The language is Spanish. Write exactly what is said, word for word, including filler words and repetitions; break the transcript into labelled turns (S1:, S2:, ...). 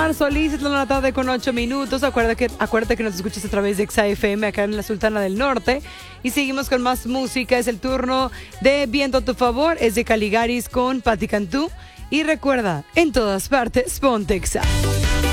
S1: Omar Solís, es la tarde con ocho minutos. Acuérdate que, acuérdate que nos escuchas a través de Exa F M acá en la Sultana del Norte. Y seguimos con más música. Es el turno de Viento a tu favor. Es de Caligaris con Patti Cantú. Y recuerda, en todas partes, ponte Exa.